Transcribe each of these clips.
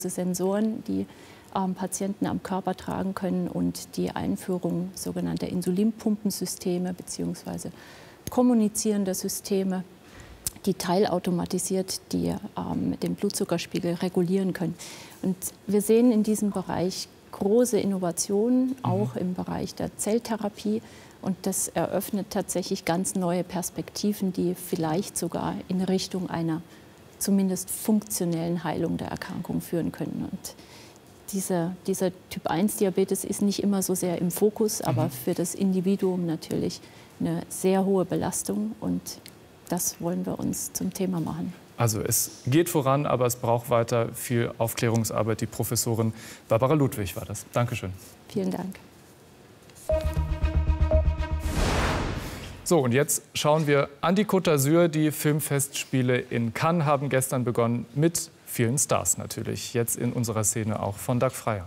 Sensoren, die Patienten am Körper tragen können, und die Einführung sogenannter Insulinpumpensysteme bzw. kommunizierender Systeme, die teilautomatisiert den Blutzuckerspiegel regulieren können. Und wir sehen in diesem Bereich große Innovationen, auch im Bereich der Zelltherapie. Und das eröffnet tatsächlich ganz neue Perspektiven, die vielleicht sogar in Richtung einer zumindest funktionellen Heilung der Erkrankung führen können. Und dieser Typ-1-Diabetes ist nicht immer so sehr im Fokus, aber für das Individuum natürlich eine sehr hohe Belastung. Und das wollen wir uns zum Thema machen. Also es geht voran, aber es braucht weiter viel Aufklärungsarbeit. Die Professorin Barbara Ludwig war das. Dankeschön. Vielen Dank. So, und jetzt schauen wir an die Côte d'Azur. Die Filmfestspiele in Cannes haben gestern begonnen, mit vielen Stars natürlich. Jetzt in unserer Szene auch von Dag Freier.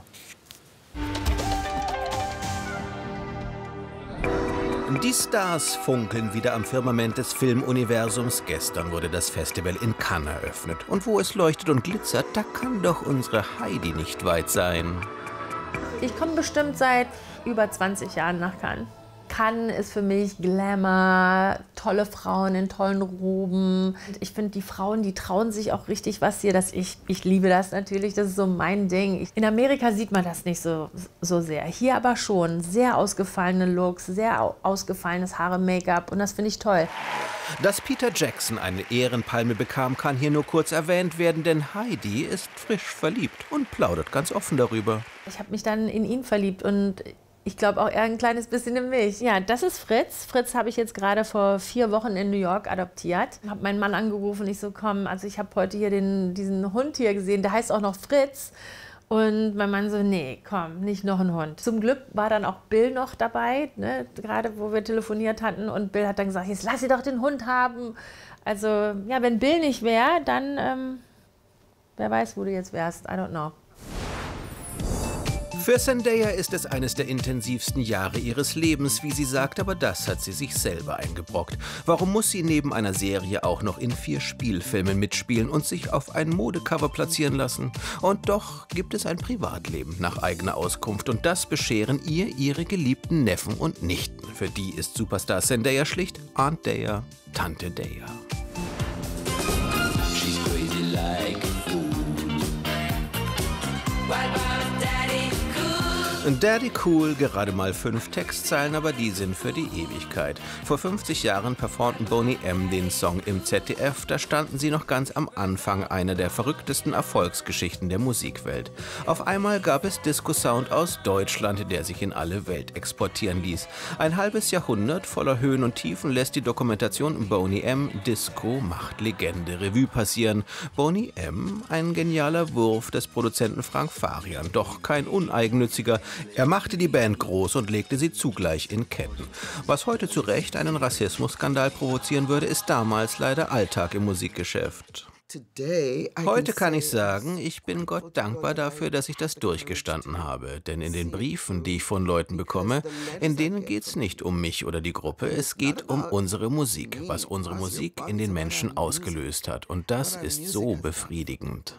Die Stars funkeln wieder am Firmament des Filmuniversums. Gestern wurde das Festival in Cannes eröffnet. Und wo es leuchtet und glitzert, da kann doch unsere Heidi nicht weit sein. Ich komme bestimmt seit über 20 Jahren nach Cannes. Cannes ist für mich Glamour, tolle Frauen in tollen Roben. Ich finde, die Frauen, die trauen sich auch richtig was hier. Ich liebe das natürlich, das ist so mein Ding. In Amerika sieht man das nicht so sehr. Hier aber schon. Sehr ausgefallene Looks, sehr ausgefallenes Haare, Make-up, und das finde ich toll. Dass Peter Jackson eine Ehrenpalme bekam, kann hier nur kurz erwähnt werden, denn Heidi ist frisch verliebt und plaudert ganz offen darüber. Ich habe mich dann in ihn verliebt und ich glaube auch eher ein kleines bisschen in mich. Ja, das ist Fritz. Fritz habe ich jetzt gerade vor 4 Wochen in New York adoptiert. Ich habe meinen Mann angerufen, ich so, komm, also ich habe heute hier diesen Hund hier gesehen, der heißt auch noch Fritz. Und mein Mann so, nee, komm, nicht noch ein Hund. Zum Glück war dann auch Bill noch dabei, ne, gerade wo wir telefoniert hatten. Und Bill hat dann gesagt, jetzt lass sie doch den Hund haben. Also, ja, wenn Bill nicht wäre, dann, wer weiß, wo du jetzt wärst, I don't know. Für Zendaya ist es eines der intensivsten Jahre ihres Lebens, wie sie sagt, aber das hat sie sich selber eingebrockt. Warum muss sie neben einer Serie auch noch in 4 Spielfilmen mitspielen und sich auf ein Modecover platzieren lassen? Und doch gibt es ein Privatleben nach eigener Auskunft, und das bescheren ihr ihre geliebten Neffen und Nichten. Für die ist Superstar Zendaya schlicht Aunt Daya, Tante Daya. She's crazy like a fool. Daddy Cool, gerade mal 5 Textzeilen, aber die sind für die Ewigkeit. Vor 50 Jahren performten Boney M. den Song im ZDF. Da standen sie noch ganz am Anfang einer der verrücktesten Erfolgsgeschichten der Musikwelt. Auf einmal gab es Disco-Sound aus Deutschland, der sich in alle Welt exportieren ließ. Ein halbes Jahrhundert voller Höhen und Tiefen lässt die Dokumentation Boney M. Disco macht Legende Revue passieren. Boney M., ein genialer Wurf des Produzenten Frank Farian, doch kein uneigennütziger. Er machte die Band groß und legte sie zugleich in Ketten. Was heute zu Recht einen Rassismusskandal provozieren würde, ist damals leider Alltag im Musikgeschäft. Heute kann ich sagen, ich bin Gott dankbar dafür, dass ich das durchgestanden habe. Denn in den Briefen, die ich von Leuten bekomme, in denen geht es nicht um mich oder die Gruppe, es geht um unsere Musik, was unsere Musik in den Menschen ausgelöst hat. Und das ist so befriedigend.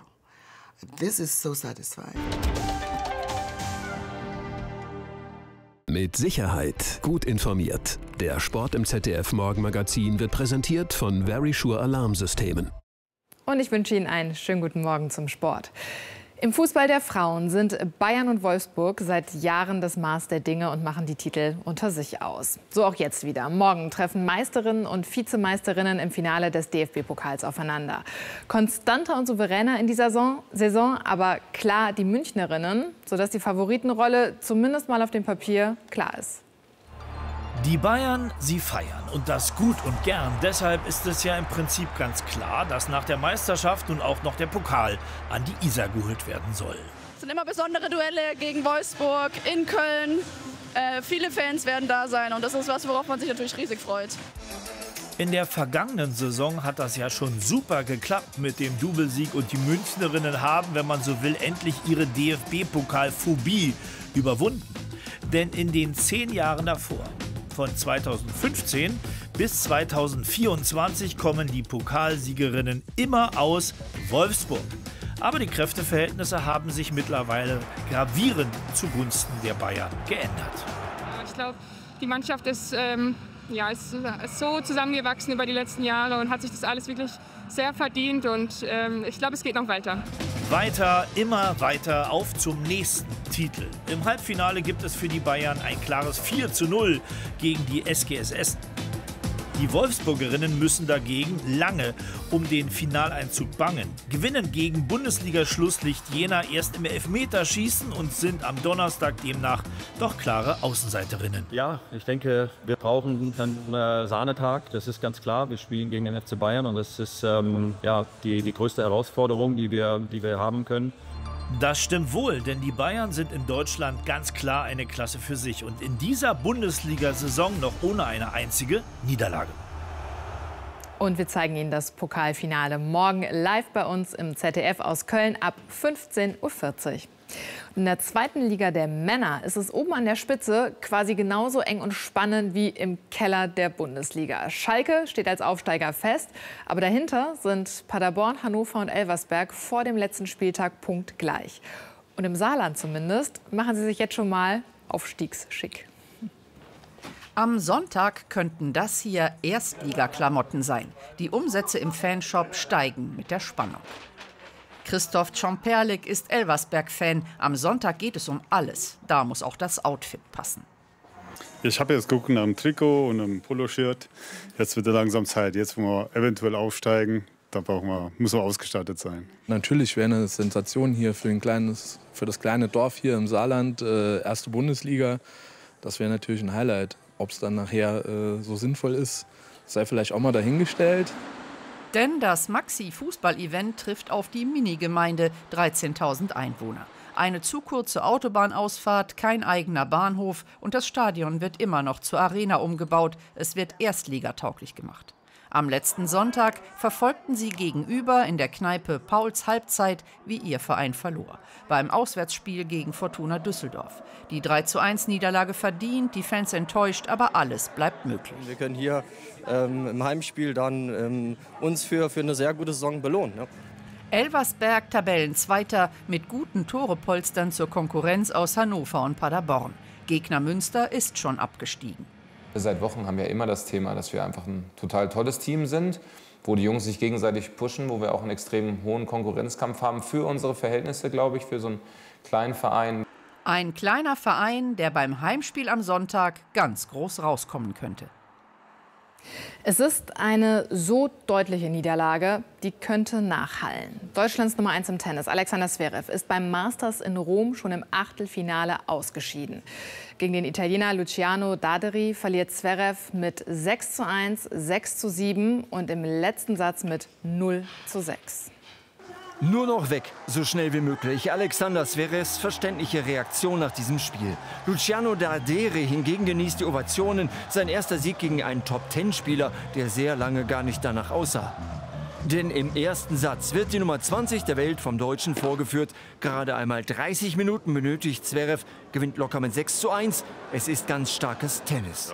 Mit Sicherheit gut informiert. Der Sport im ZDF Morgenmagazin wird präsentiert von Verisure Alarmsystemen. Und ich wünsche Ihnen einen schönen guten Morgen zum Sport. Im Fußball der Frauen sind Bayern und Wolfsburg seit Jahren das Maß der Dinge und machen die Titel unter sich aus. So auch jetzt wieder. Morgen treffen Meisterinnen und Vizemeisterinnen im Finale des DFB-Pokals aufeinander. Konstanter und souveräner in dieser Saison, aber klar die Münchnerinnen, sodass die Favoritenrolle zumindest mal auf dem Papier klar ist. Die Bayern, sie feiern, und das gut und gern. Deshalb ist es ja im Prinzip ganz klar, dass nach der Meisterschaft nun auch noch der Pokal an die Isar geholt werden soll. Es sind immer besondere Duelle gegen Wolfsburg, in Köln. Viele Fans werden da sein, und das ist was, worauf man sich natürlich riesig freut. In der vergangenen Saison hat das ja schon super geklappt mit dem Doublesieg, und die Münchnerinnen haben, wenn man so will, endlich ihre DFB-Pokal-Phobie überwunden. Denn in den 10 Jahren davor, von 2015 bis 2024, kommen die Pokalsiegerinnen immer aus Wolfsburg. Aber die Kräfteverhältnisse haben sich mittlerweile gravierend zugunsten der Bayern geändert. Ich glaube, die Mannschaft ist so zusammengewachsen über die letzten Jahre und hat sich das alles wirklich sehr verdient. Und ich glaube, es geht noch weiter. Weiter, immer weiter, auf zum nächsten Titel. Im Halbfinale gibt es für die Bayern ein klares 4:0 gegen die SGS Essen. Die Wolfsburgerinnen müssen dagegen lange um den Finaleinzug bangen. Gewinnen gegen Bundesliga-Schlusslicht Jena erst im Elfmeterschießen und sind am Donnerstag demnach doch klare Außenseiterinnen. Ja, ich denke, wir brauchen einen Sahnetag, das ist ganz klar. Wir spielen gegen den FC Bayern und das ist die größte Herausforderung, die wir haben können. Das stimmt wohl, denn die Bayern sind in Deutschland ganz klar eine Klasse für sich und in dieser Bundesliga-Saison noch ohne eine einzige Niederlage. Und wir zeigen Ihnen das Pokalfinale morgen live bei uns im ZDF aus Köln ab 15:40 Uhr. In der zweiten Liga der Männer ist es oben an der Spitze quasi genauso eng und spannend wie im Keller der Bundesliga. Schalke steht als Aufsteiger fest, aber dahinter sind Paderborn, Hannover und Elversberg vor dem letzten Spieltag punktgleich. Und im Saarland zumindest machen sie sich jetzt schon mal aufstiegsschick. Am Sonntag könnten das hier Erstligaklamotten sein. Die Umsätze im Fanshop steigen mit der Spannung. Christoph Czomperlik ist Elversberg-Fan. Am Sonntag geht es um alles. Da muss auch das Outfit passen. Ich habe jetzt geguckt nach einem Trikot und einem Poloshirt. Jetzt wird es langsam Zeit. Jetzt, wo wir eventuell aufsteigen, da muss man ausgestattet sein. Natürlich wäre eine Sensation hier für das kleine Dorf hier im Saarland, erste Bundesliga. Das wäre natürlich ein Highlight. Ob es dann nachher so sinnvoll ist, sei vielleicht auch mal dahingestellt. Denn das Maxi-Fußball-Event trifft auf die Minigemeinde, 13.000 Einwohner. Eine zu kurze Autobahnausfahrt, kein eigener Bahnhof und das Stadion wird immer noch zur Arena umgebaut. Es wird erstligatauglich gemacht. Am letzten Sonntag verfolgten sie gegenüber in der Kneipe Pauls Halbzeit, wie ihr Verein verlor. Beim Auswärtsspiel gegen Fortuna Düsseldorf. Die 3:1-Niederlage verdient, die Fans enttäuscht, aber alles bleibt möglich. Wir können hier im Heimspiel dann uns für eine sehr gute Saison belohnen. Ja. Elversberg Tabellenzweiter mit guten Torepolstern zur Konkurrenz aus Hannover und Paderborn. Gegner Münster ist schon abgestiegen. Seit Wochen haben wir immer das Thema, dass wir einfach ein total tolles Team sind, wo die Jungs sich gegenseitig pushen, wo wir auch einen extrem hohen Konkurrenzkampf haben für unsere Verhältnisse, glaube ich, für so einen kleinen Verein. Ein kleiner Verein, der beim Heimspiel am Sonntag ganz groß rauskommen könnte. Es ist eine so deutliche Niederlage, die könnte nachhallen. Deutschlands Nummer 1 im Tennis, Alexander Zverev, ist beim Masters in Rom schon im Achtelfinale ausgeschieden. Gegen den Italiener Luciano Daderi verliert Zverev mit 6:1, 6:7 und im letzten Satz mit 0:6. Nur noch weg, so schnell wie möglich. Alexander Zverevs verständliche Reaktion nach diesem Spiel. Luciano Daderi hingegen genießt die Ovationen. Sein erster Sieg gegen einen Top-10-Spieler, der sehr lange gar nicht danach aussah. Denn im ersten Satz wird die Nummer 20 der Welt vom Deutschen vorgeführt. Gerade einmal 30 Minuten benötigt Zverev, gewinnt locker mit 6:1. Es ist ganz starkes Tennis.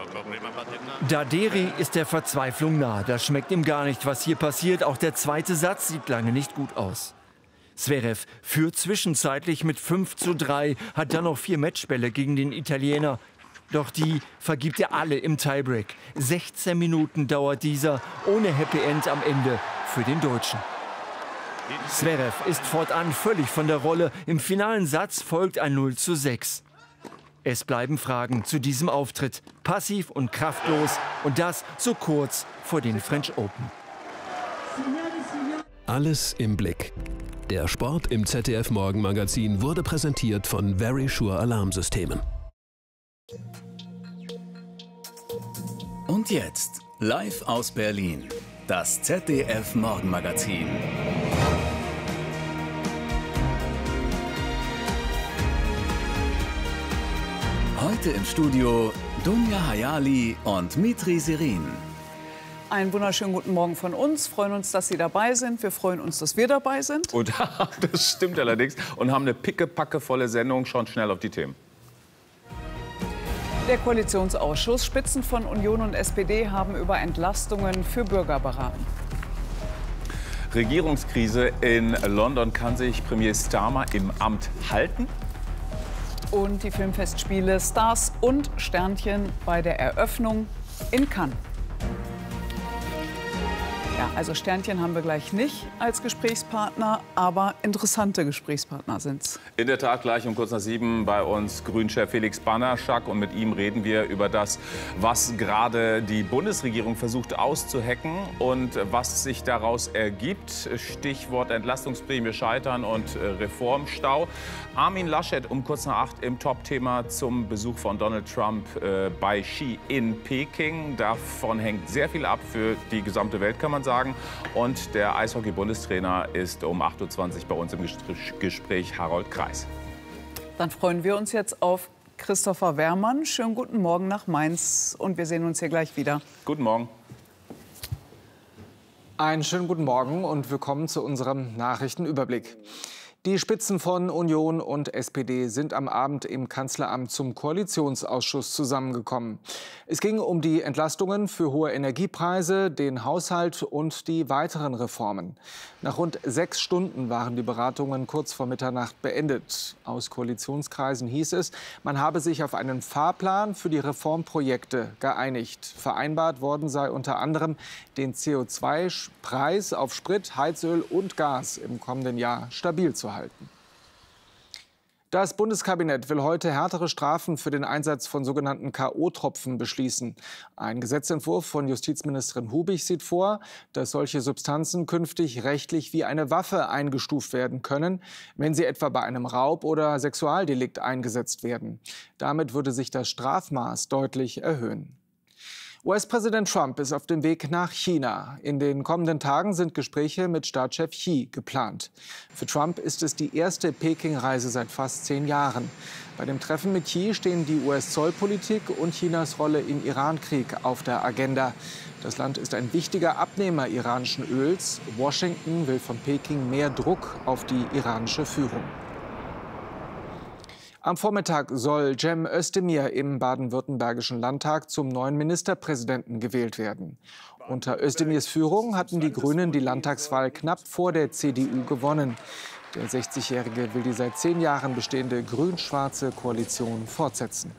Daderi ist der Verzweiflung nahe. Das schmeckt ihm gar nicht, was hier passiert. Auch der zweite Satz sieht lange nicht gut aus. Zverev führt zwischenzeitlich mit 5:3, hat dann noch 4 Matchbälle gegen den Italiener. Doch die vergibt er alle im Tiebreak. 16 Minuten dauert dieser, ohne Happy End am Ende für den Deutschen. Zverev ist fortan völlig von der Rolle. Im finalen Satz folgt ein 0:6. Es bleiben Fragen zu diesem Auftritt. Passiv und kraftlos. Und das so kurz vor den French Open. Alles im Blick. Der Sport im ZDF-Morgenmagazin wurde präsentiert von Verisure Alarmsystemen. Und jetzt, live aus Berlin, das ZDF-Morgenmagazin. Heute im Studio Dunja Hayali und Mitri Serin. Einen wunderschönen guten Morgen von uns. Wir freuen uns, dass Sie dabei sind. Wir freuen uns, dass wir dabei sind. Und das stimmt allerdings. Und haben eine pickepackevolle Sendung. Schauen schnell auf die Themen. Der Koalitionsausschuss, Spitzen von Union und SPD, haben über Entlastungen für Bürger beraten. Regierungskrise in London. Kann sich Premier Starmer im Amt halten? Und die Filmfestspiele Stars und Sternchen bei der Eröffnung in Cannes. Ja, also Sternchen haben wir gleich nicht als Gesprächspartner, aber interessante Gesprächspartner sind's. In der Tat gleich um kurz nach 7 bei uns Grünchef Felix Banaschak. Und mit ihm reden wir über das, was gerade die Bundesregierung versucht auszuhacken und was sich daraus ergibt. Stichwort Entlastungsprämie scheitern und Reformstau. Armin Laschet um kurz nach 8 im Top-Thema zum Besuch von Donald Trump bei Xi in Peking. Davon hängt sehr viel ab für die gesamte Welt, kann man sagen. Und der Eishockey-Bundestrainer ist um 8:20 Uhr bei uns im Gespräch, Harold Kreis. Dann freuen wir uns jetzt auf Christopher Wehrmann. Schönen guten Morgen nach Mainz und wir sehen uns hier gleich wieder. Guten Morgen. Einen schönen guten Morgen und willkommen zu unserem Nachrichtenüberblick. Die Spitzen von Union und SPD sind am Abend im Kanzleramt zum Koalitionsausschuss zusammengekommen. Es ging um die Entlastungen für hohe Energiepreise, den Haushalt und die weiteren Reformen. Nach rund 6 Stunden waren die Beratungen kurz vor Mitternacht beendet. Aus Koalitionskreisen hieß es, man habe sich auf einen Fahrplan für die Reformprojekte geeinigt. Vereinbart worden sei unter anderem, den CO2-Preis auf Sprit, Heizöl und Gas im kommenden Jahr stabil zu halten. Das Bundeskabinett will heute härtere Strafen für den Einsatz von sogenannten K.O.-Tropfen beschließen. Ein Gesetzentwurf von Justizministerin Hubig sieht vor, dass solche Substanzen künftig rechtlich wie eine Waffe eingestuft werden können, wenn sie etwa bei einem Raub oder Sexualdelikt eingesetzt werden. Damit würde sich das Strafmaß deutlich erhöhen. US-Präsident Trump ist auf dem Weg nach China. In den kommenden Tagen sind Gespräche mit Staatschef Xi geplant. Für Trump ist es die erste Peking-Reise seit fast 10 Jahren. Bei dem Treffen mit Xi stehen die US-Zollpolitik und Chinas Rolle im Iran-Krieg auf der Agenda. Das Land ist ein wichtiger Abnehmer iranischen Öls. Washington will von Peking mehr Druck auf die iranische Führung. Am Vormittag soll Cem Özdemir im baden-württembergischen Landtag zum neuen Ministerpräsidenten gewählt werden. Unter Özdemirs Führung hatten die Grünen die Landtagswahl knapp vor der CDU gewonnen. Der 60-Jährige will die seit 10 Jahren bestehende grün-schwarze Koalition fortsetzen.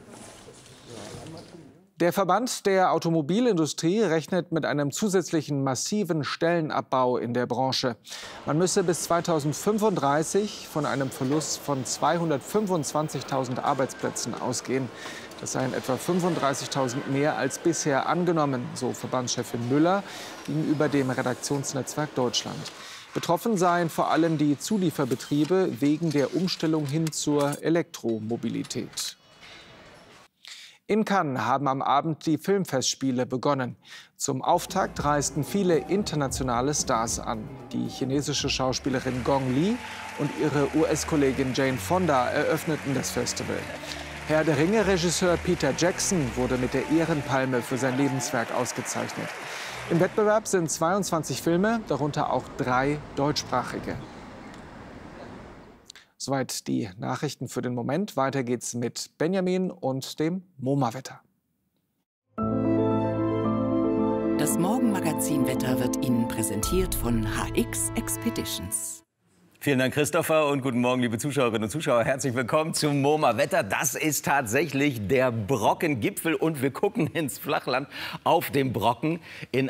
Der Verband der Automobilindustrie rechnet mit einem zusätzlichen massiven Stellenabbau in der Branche. Man müsse bis 2035 von einem Verlust von 225.000 Arbeitsplätzen ausgehen. Das seien etwa 35.000 mehr als bisher angenommen, so Verbandschefin Müller gegenüber dem Redaktionsnetzwerk Deutschland. Betroffen seien vor allem die Zulieferbetriebe wegen der Umstellung hin zur Elektromobilität. In Cannes haben am Abend die Filmfestspiele begonnen. Zum Auftakt reisten viele internationale Stars an. Die chinesische Schauspielerin Gong Li und ihre US-Kollegin Jane Fonda eröffneten das Festival. Herr der Ringe-Regisseur Peter Jackson wurde mit der Ehrenpalme für sein Lebenswerk ausgezeichnet. Im Wettbewerb sind 22 Filme, darunter auch 3 deutschsprachige. Soweit die Nachrichten für den Moment. Weiter geht's mit Benjamin und dem MoMA-Wetter. Das Morgenmagazin-Wetter wird Ihnen präsentiert von HX Expeditions. Vielen Dank, Christopher, und guten Morgen, liebe Zuschauerinnen und Zuschauer. Herzlich willkommen zum MoMA-Wetter. Das ist tatsächlich der Brockengipfel und wir gucken ins Flachland. Auf dem Brocken in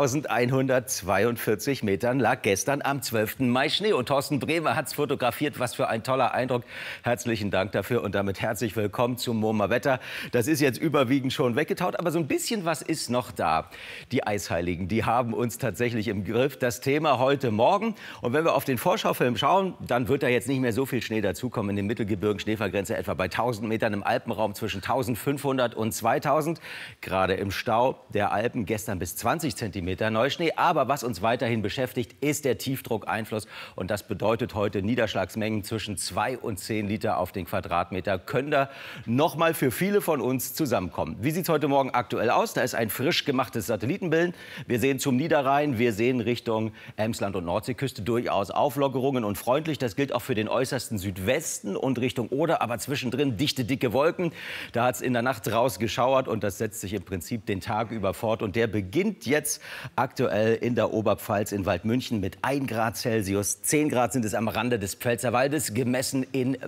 1142 Metern lag gestern am 12. Mai Schnee. Und Thorsten Bremer hat es fotografiert. Was für ein toller Eindruck. Herzlichen Dank dafür und damit herzlich willkommen zum MoMA-Wetter. Das ist jetzt überwiegend schon weggetaut, aber so ein bisschen was ist noch da. Die Eisheiligen, die haben uns tatsächlich im Griff. Das Thema heute Morgen. Und wenn wir auf den Vorschaufilm schauen, dann wird da jetzt nicht mehr so viel Schnee dazukommen. In den Mittelgebirgen Schneefallgrenze etwa bei 1000 Metern, im Alpenraum zwischen 1500 und 2000. Gerade im Stau der Alpen gestern bis 20 Zentimeter Neuschnee. Aber was uns weiterhin beschäftigt, ist der Tiefdruckeinfluss. Und das bedeutet heute Niederschlagsmengen zwischen 2 und 10 Liter auf den Quadratmeter. Können da noch mal für viele von uns zusammenkommen. Wie sieht es heute Morgen aktuell aus? Da ist ein frisch gemachtes Satellitenbild. Wir sehen zum Niederrhein, wir sehen Richtung Emsland und Nordseeküste durchaus Auflockerungen. und freundlich. Das gilt auch für den äußersten Südwesten und Richtung Oder. Aber zwischendrin dichte, dicke Wolken. Da hat es in der Nacht rausgeschauert und das setzt sich im Prinzip den Tag über fort. Und der beginnt jetzt aktuell in der Oberpfalz in Waldmünchen mit 1 Grad Celsius. 10 Grad sind es am Rande des Pfälzerwaldes, gemessen in